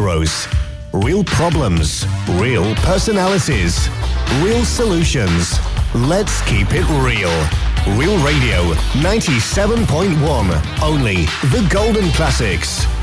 heroes. Real problems, real personalities, real solutions. Let's keep it real. Real Radio 97.1. Only the golden classics.